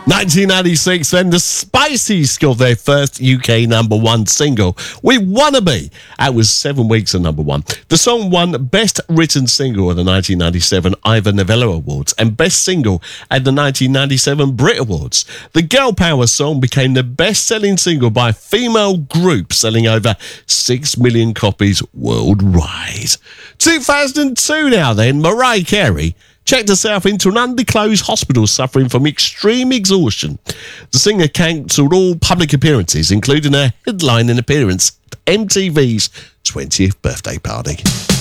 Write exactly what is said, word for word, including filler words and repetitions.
nineteen ninety-six, then the Spices scored their first U K number one single with Wannabe. That was seven weeks at number one. The song won Best Written Single at the nineteen ninety-seven Ivor Novello Awards and Best Single at the nineteen ninety-seven Brit Awards. The Girl Power song became the best-selling single by a female group, selling over six million copies worldwide. two thousand two now then, Mariah Carey checked herself into an undisclosed hospital suffering from extreme exhaustion. The singer cancelled all public appearances, including her headlining appearance at M T V's twentieth birthday party.